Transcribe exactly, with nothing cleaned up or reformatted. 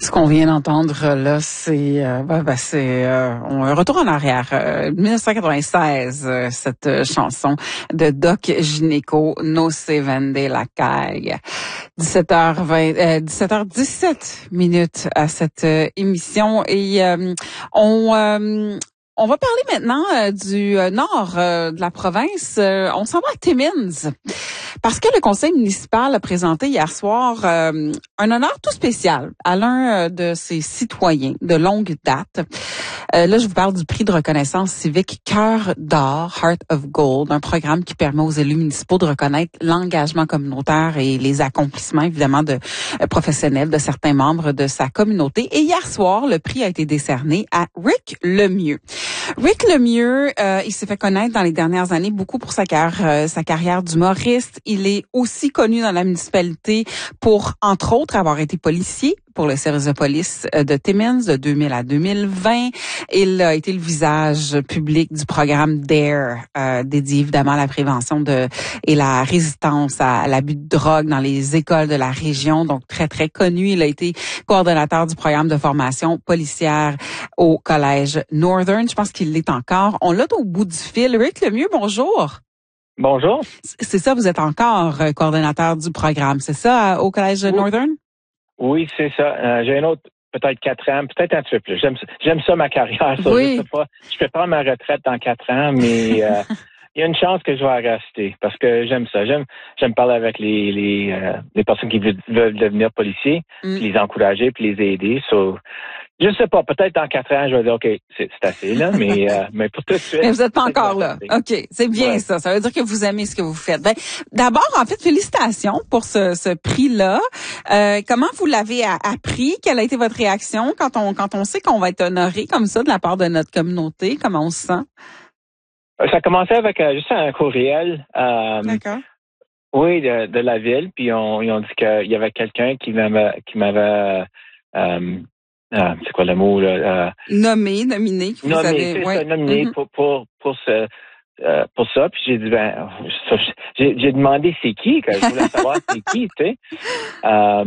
Ce qu'on vient d'entendre là, c'est euh, ben, ben, c'est euh, un retour en arrière, euh, dix-neuf cent quatre-vingt-seize, euh, cette euh, chanson de Doc Gineco, No se vende la caille. dix-sept heures vingt, euh, dix-sept heures dix-sept minutes à cette euh, émission et euh, on euh, on va parler maintenant euh, du euh, nord euh, de la province. Euh, on s'en va à Timmins. Parce que le conseil municipal a présenté hier soir euh, un honneur tout spécial à l'un de ses citoyens de longue date. Euh, là, je vous parle du prix de reconnaissance civique Cœur d'or, Heart of Gold, un programme qui permet aux élus municipaux de reconnaître l'engagement communautaire et les accomplissements, évidemment, de euh, professionnels de certains membres de sa communauté. Et hier soir, le prix a été décerné à Rick Lemieux. Rick Lemieux, euh, il s'est fait connaître dans les dernières années beaucoup pour sa carrière, euh, sa carrière d'humoriste. Il est aussi connu dans la municipalité pour, entre autres, avoir été policier pour le service de police de Timmins de deux mille à deux mille vingt. Il a été le visage public du programme DARE, euh, dédié évidemment à la prévention de et la résistance à l'abus de drogue dans les écoles de la région. Donc, très, très connu. Il a été coordonnateur du programme de formation policière au collège Northern. Je pense qu'il l'est encore. On l'a au bout du fil. Rick Lemieux, bonjour. Bonjour. C'est ça, vous êtes encore coordonnateur du programme, c'est ça, au collège oui. Northern? Oui, c'est ça. Euh, j'ai un autre, peut-être quatre ans, peut-être un petit peu plus. J'aime, j'aime ça, ma carrière. Ça, oui. Je sais pas. Je peux prendre ma retraite dans quatre ans, mais euh, il y a une chance que je vais rester parce que j'aime ça. J'aime, j'aime parler avec les les, euh, les personnes qui veulent, veulent devenir policiers, mm. puis les encourager, puis les aider. So, je sais pas, peut-être dans quatre ans, je vais dire, OK, c'est, c'est assez, là, mais, euh, mais pour tout de suite. Mais vous n'êtes pas encore là. OK, c'est bien ouais. ça. Ça veut dire que vous aimez ce que vous faites. Ben, d'abord, en fait, félicitations pour ce, ce prix-là. Euh, comment vous l'avez appris? Quelle a été votre réaction quand on, quand on sait qu'on va être honoré comme ça de la part de notre communauté? Comment on se sent? Ça a commencé avec euh, juste un courriel. Euh, D'accord. Oui, de, de la ville. Puis on, ils ont dit qu'il y avait quelqu'un qui m'avait, qui m'avait, euh, Euh, c'est quoi le mot là? Euh, nommé, nominé. Que nommé, vous avez, c'est ouais. ça, nominé mm-hmm. pour pour pour ce euh, pour ça. Puis j'ai dit ben, j'ai, j'ai demandé c'est qui, que je voulais savoir c'est qui, tu sais. Euh,